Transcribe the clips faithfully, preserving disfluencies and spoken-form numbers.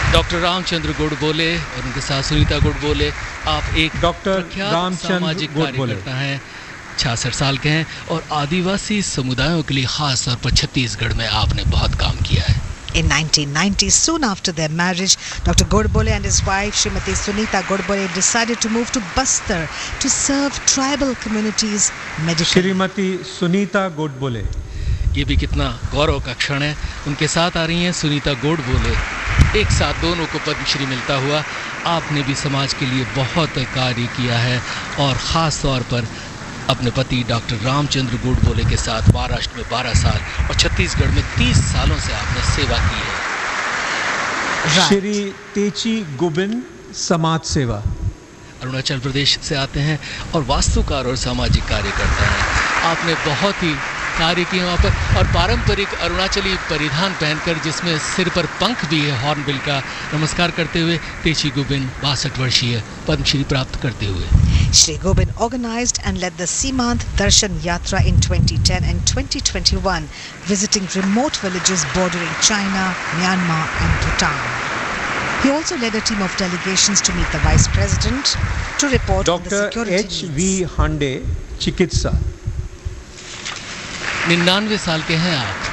Doctor Ramchandra Godbole और उनके साथ सुनीता गोडबोले, आप एक डॉक्टर प्रख्यात सामाजिक कार्यकर्ता हैं, छियासठ साल के हैं और आदिवासी समुदायों के लिए खास तौर पर छत्तीसगढ़ में आपने बहुत काम किया है। In nineteen ninety, soon after their marriage, Doctor Godbole and his wife, Srimati Sunita Godbole, decided to move to Bastar to serve tribal communities medically. Shrimati Sunita Godbole, ये भी कितना गौरव का क्षण है। उनके साथ आ रही हैं सुनीता गोडबोले। एक साथ दोनों को पद्मश्री मिलता हुआ। आपने भी समाज के लिए बहुत कार्य किया है और ख़ास तौर पर अपने पति डॉक्टर रामचंद्र गोडबोले के साथ महाराष्ट्र में बारह साल और छत्तीसगढ़ में तीस सालों से आपने सेवा की है। श्री तेची गुबिन, समाज सेवा, अरुणाचल प्रदेश से आते हैं और वास्तुकार और सामाजिक कार्यकर्ता हैं। आपने बहुत ही कार्य किए वहाँ पर और पारंपरिक अरुणाचली परिधान पहनकर, जिसमें सिर पर पंख भी है हॉर्नबिल का, नमस्कार करते हुए तेची गुबिन बासठ वर्षीय पद्मश्री प्राप्त करते हुए। Shri Gobind organized and led the Simant Darshan Yatra in twenty ten and twenty twenty-one, visiting remote villages bordering China, Myanmar and Bhutan. He also led a team of delegations to meet the Vice President to report on the security needs. Doctor H we हांडे, चिकित्सा, निन्यानवे साल के हैं आप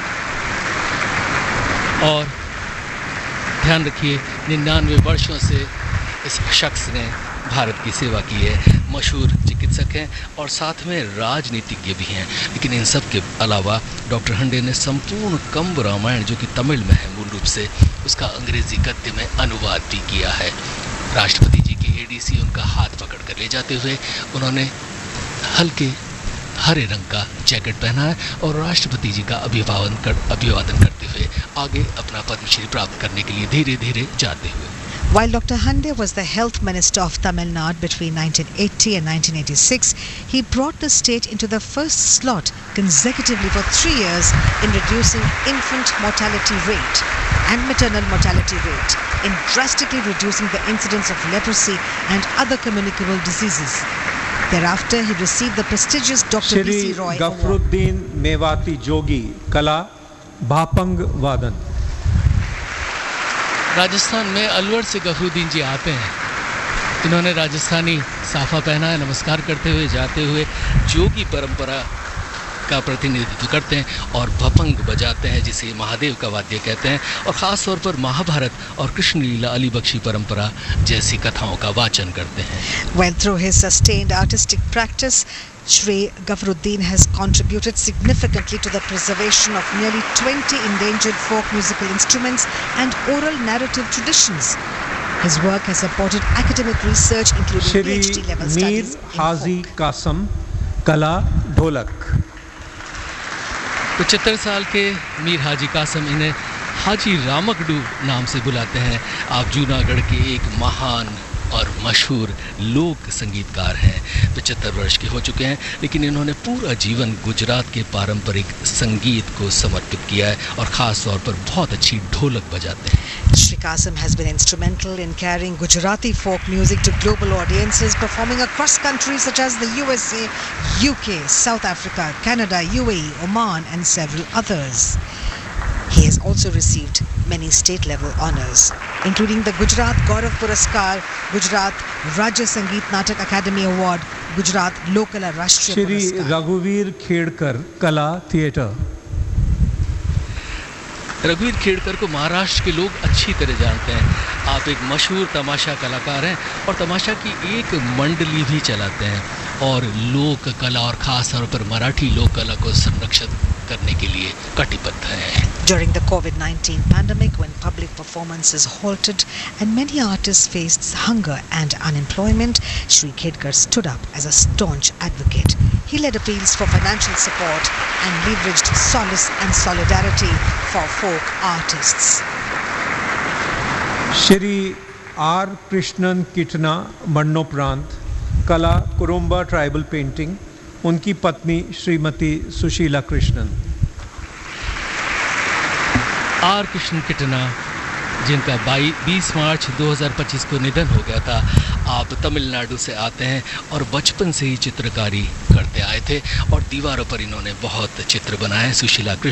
और ध्यान रखिए निन्यानवे वर्षों से इस शख्स ने भारत की सेवा की है। मशहूर चिकित्सक हैं और साथ में राजनीतिज्ञ भी हैं। लेकिन इन सब के अलावा डॉक्टर हंडे ने संपूर्ण कंब रामायण, जो कि तमिल में है मूल रूप से, उसका अंग्रेजी गद्य में अनुवाद भी किया है। राष्ट्रपति जी के एडीसी उनका हाथ पकड़ कर ले जाते हुए उन्होंने हल्के हरे रंग का जैकेट पहना है और राष्ट्रपति जी का अभिवादन कर अभिवादन करते हुए आगे अपना पद्मश्री प्राप्त करने के लिए धीरे धीरे जाते हुए। While Doctor Hande was the health minister of Tamil Nadu between nineteen eighty and nineteen eighty-six, he brought the state into the first slot consecutively for three years in reducing infant mortality rate and maternal mortality rate, in drastically reducing the incidence of leprosy and other communicable diseases. Thereafter, he received the prestigious Doctor B C Roy Award. Gafaruddin Mewati जोगी, कला, भापंग वादन। राजस्थान में अलवर से गफरुद्दीन जी आते हैं। इन्होंने राजस्थानी साफा पहना है, नमस्कार करते हुए जाते हुए जोगी परंपरा का प्रतिनिधित्व करते हैं और भपंग बजाते हैं, जिसे महादेव का वाद्य कहते हैं, और ख़ास तौर पर महाभारत और कृष्ण लीला अली बख्शी परंपरा जैसी कथाओं का वाचन करते हैं। When through his sustained artistic practice, Shri Gafruddin has contributed significantly to the preservation of nearly twenty endangered folk musical instruments and oral narrative traditions. His work has supported academic research including PhD level studies in Haji folk. Qasim, कला, ढोलक। पचहत्तर साल के मीर हाजी कासम, इन्हें हाजी रामकडू नाम से बुलाते हैं। आप जूनागढ़ के एक महान और मशहूर लोक संगीतकार हैं। पचहत्तर वर्ष के हो चुके हैं, लेकिन इन्होंने पूरा जीवन गुजरात के पारंपरिक संगीत को समर्पित किया है और ख़ास तौर पर बहुत अच्छी ढोलक बजाते हैं। Shri Kasim has been instrumental in carrying Gujarati folk music to global audiences, performing across countries such as the U S A, U K, South Africa, Canada, U A E, Oman and several others. He has also received many state-level honours, including the Gujarat Gaurav Puraskar, Gujarat Rajya Sangeet Natak Academy Award, Gujarat Lokala Rashtriya Shri Puraskar. रघुवीर खेड़कर, कला, theatre. रघुवीर खेड़कर को महाराष्ट्र के लोग अच्छी तरह जानते हैं। आप एक मशहूर तमाशा कलाकार हैं और तमाशा की एक मंडली भी चलाते हैं और लोक कला और ख़ास तौर पर मराठी लोक कला को संरक्षित करने के लिए कटिबद्ध हैं। During the COVID nineteen pandemic, when public performances halted and many artists faced hunger and unemployment, Shri Khedkar stood up as a staunch advocate. He led appeals for financial support and leveraged solace and solidarity for folk artists. Shri are Krishnan किटना, मरणोपरांत, कला, Kurumba tribal painting, उनकी पत्नी Shrimati Sushila Krishnan. Are Krishna किटना, जिनका बीस मार्च दो हज़ार पच्चीस को निधन हो गया था। आप तमिलनाडु से आते हैं और बचपन से ही चित्रकारी करते आए थे और दीवारों पर इन्होंने बहुत चित्र बनाए। सुशीला